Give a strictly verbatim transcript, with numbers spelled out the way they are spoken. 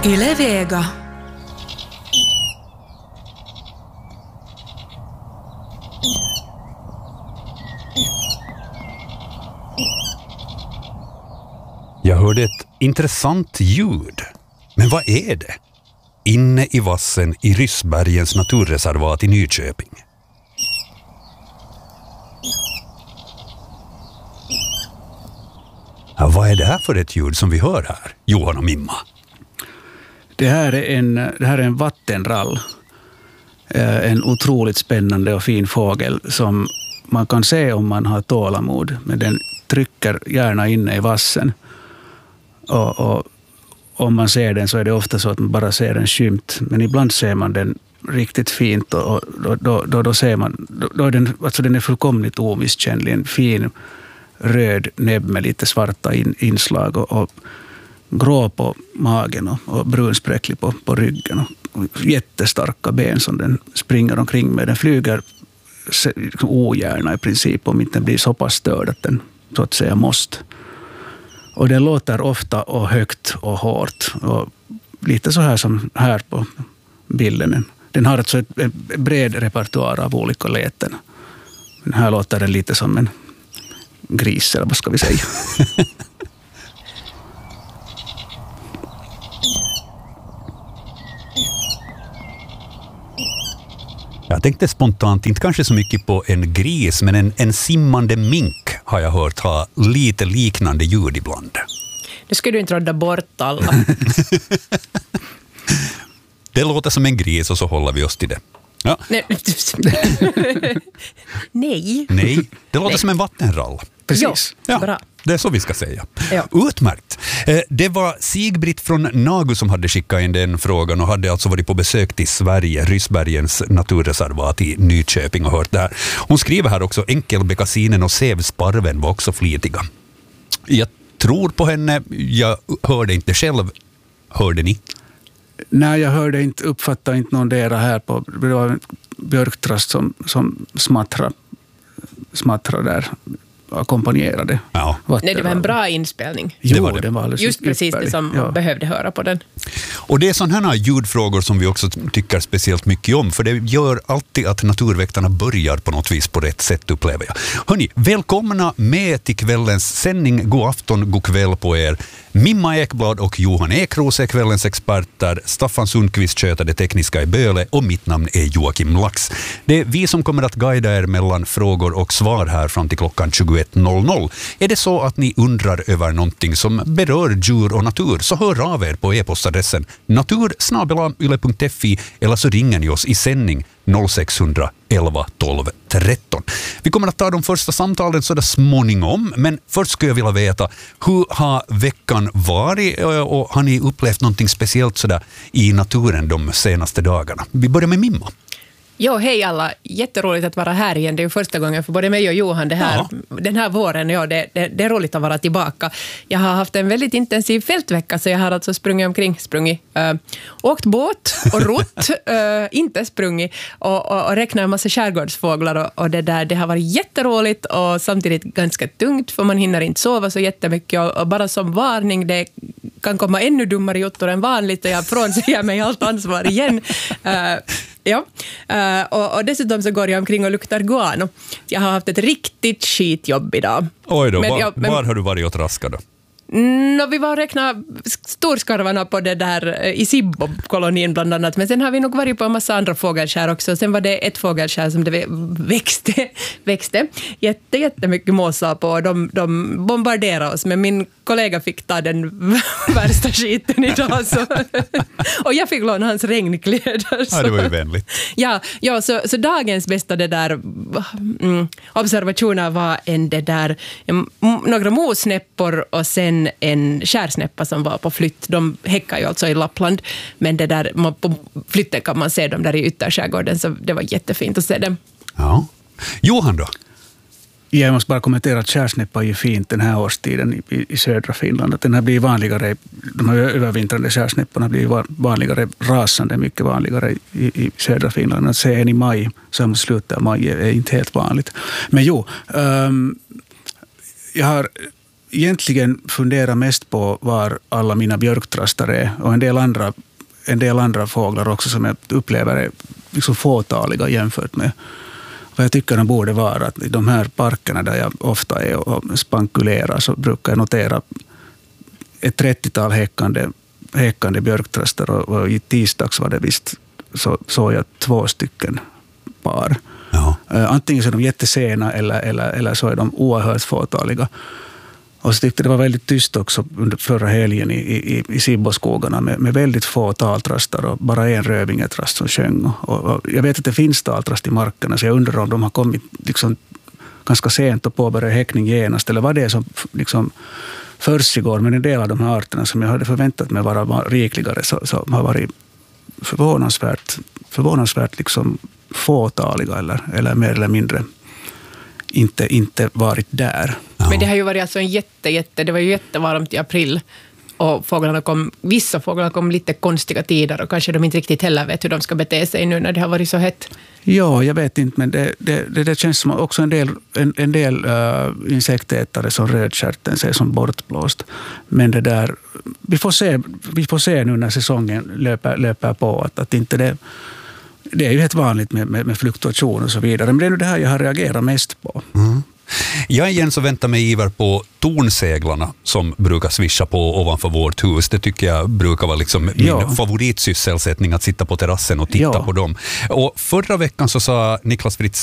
Yle Vega. Jag hörde ett intressant ljud. Men vad är det? Inne i vassen i Ryssbergens naturreservat i Nyköping. Ja, vad är det här för ett ljud som vi hör här, Johan och Mimma? Det här är en, det här är en vattenrall. En otroligt spännande och fin fågel som man kan se om man har tålamod. Men den trycker gärna inne i vassen. Och, och om man ser den så är det ofta så att man bara ser den skymt. Men ibland ser man den riktigt fint och, och då, då, då ser man, då, då är den, alltså den är fullkomligt omisskännlig. En fin röd näbb med lite svarta in, inslag och, och grå på magen och, och brunspräcklig på, på ryggen och jättestarka ben som den springer omkring med. Den flyger ogärna i princip om inte den blir så pass störd att den så att säga måste. Och den låter ofta och högt och hårt och lite så här som här på bilden. Den har alltså ett, en bred repertoar av olika läten. Men här låter den lite som en gris eller vad ska vi säga. Jag tänkte spontant, inte kanske så mycket på en gris, men en, en simmande mink har jag hört ha lite liknande ljud ibland. Det skulle du inte råda bort alla. Det låter som en gris och så håller vi oss till det. Ja. Nej. Nej. Nej, det låter Nej. som en vattenrall. Precis. Ja, Ja, bra. det är så vi ska säga. Ja. Utmärkt. Eh, Det var Sigbritt från Nagu som hade skickat in den frågan och hade alltså varit på besök till Sverige, Ryssbergens naturreservat i Nyköping och hört det här. Hon skriver här också, enkelbeckasinen och sävsparven var också flitiga. Jag tror på henne, jag hörde inte själv. Hörde ni? Nej, jag hörde inte, uppfattade inte någon dera här på, det var en björktrast som, som smattrade, smattrade där, ackompanjerade. Ja. Nej, det var en bra inspelning. Jo, Det var det. den var alldeles Just precis ypperlig. det som Ja. man behövde höra på den. Och det är sådana här ljudfrågor som vi också tycker speciellt mycket om, för det gör alltid att naturväktarna börjar på något vis på rätt sätt, upplever jag. Hörrni, välkomna med till kvällens sändning. God afton, god kväll på er. Mimma Ekblad och Johan Ekros är kvällens experter. Staffan Sundqvist sköter det tekniska i Böle och mitt namn är Joakim Lax. Det är vi som kommer att guida er mellan frågor och svar här fram till klockan tjugoett noll noll. Är det så att ni undrar över någonting som berör djur och natur, så hör av er på e-postadressen natur snabel-a yle punkt fi eller så ringer ni oss i sändning noll sex hundra elva tolv tretton. Vi kommer att ta de första samtalen så där småningom, men först skulle jag vilja veta, hur har veckan varit och har ni upplevt någonting speciellt så där i naturen de senaste dagarna? Vi börjar med Mimma. Jo, hej alla. Jätteroligt att vara här igen. Det är ju första gången för både mig och Johan det här, Ja. den här våren. Ja, det, det, det är roligt att vara tillbaka. Jag har haft en väldigt intensiv fältvecka, så jag har alltså sprungit omkring, sprungit, äh, åkt båt och rott, äh, inte sprungit och, och, och räknat en massa skärgårdsfåglar och, och det där. Det har varit jätteroligt och samtidigt ganska tungt, för man hinner inte sova så jättemycket och, och bara som varning, det kan komma ännu dummare jottor än vanligt och jag frånsäger mig allt ansvar igen. Äh, Ja, uh, och, och dessutom så går jag omkring och luktar guano. Jag har haft ett riktigt skitjobb idag. Oj då, Men var, jag- men- var har du varit åt raska då? No, vi var och räknade storskarvarna på det där i Sibbo-kolonin bland annat. Men sen har vi nog varit på en massa andra fågelskär också. Sen var det ett fågelskär som det växte, växte. Jätte, jättemycket måsar på. De, de bombarderade oss, men min kollega fick ta den värsta skiten idag. Så. Och jag fick låna hans regnkläder. Ja, det var ju vänligt. Ja, ja så, så dagens bästa det där mm, observationer var en det där mm, några mosnäppor och sen en skärsnäppa som var på flytt. De häckar ju alltså i Lappland, men det där, man, på flytten kan man se dem där i ytterskärgården, så det var jättefint att se dem. Ja. Johan då? Jag måste bara kommentera att skärsnäppa är ju fint den här årstiden i, i, i södra Finland. Att den här blir vanligare, de här övervintrande skärsnäpporna blir vanligare, rasande mycket vanligare i, i södra Finland. Att se en i maj, som slutet av maj, är inte helt vanligt. Men jo, um, jag har egentligen funderar mest på var alla mina björktrastar är och en del andra, en del andra fåglar också som jag upplever är liksom fåtaliga jämfört med vad jag tycker de borde vara. Att i de här parkerna där jag ofta är och spankulerar så brukar jag notera ett trettiotal häckande, häckande björktrastar och, och i tisdags var det visst så såg jag två stycken par. Ja. Antingen så är de jättesena eller, eller, eller så är de oerhört fåtaliga. Och så tyckte det var väldigt tyst också under förra helgen i, i, i Sibboskogarna med, med väldigt få taltrastar och bara en rövingetrast som sjöng. Och, och jag vet att det finns taltrast i markerna så jag undrar om de har kommit liksom ganska sent och påbörjat häckning genast eller vad det är som liksom försiggår. Men en del av de här arterna som jag hade förväntat mig vara rikligare så, så har varit förvånansvärt, förvånansvärt liksom fåtaliga eller, eller mer eller mindre inte, inte varit där. Ja. Men det har ju varit alltså en jätte, jätte, det var ju jättevarmt i april och fåglarna kom, vissa fåglar kom lite konstiga tider och kanske de inte riktigt heller vet hur de ska bete sig nu när det har varit så hett. Ja, jag vet inte, men det, det, det, det känns som också en del, en, en del uh, insektätare som rödstjärten ser som bortblåst. Men det där, vi får se, vi får se nu när säsongen löper, löper på att, att inte det det är ju helt vanligt med, med, med fluktuation och så vidare. Men det är nu det här jag har reagerat mest på. Mm. Jag igen så väntar mig iver på tornseglarna som brukar svischa på ovanför vårt hus. Det tycker jag brukar vara liksom min ja. favoritsysselsättning att sitta på terrassen och titta ja. på dem. Och förra veckan så sa Niklas Fritz